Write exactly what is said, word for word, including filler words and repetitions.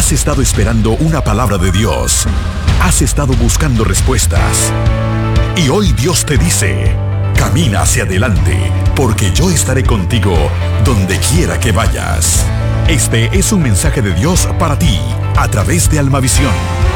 Has estado esperando una palabra de Dios. Has estado buscando respuestas. Y hoy Dios te dice: camina hacia adelante, porque yo estaré contigo donde quiera que vayas. Este es un mensaje de Dios para ti, a través de Almavisión.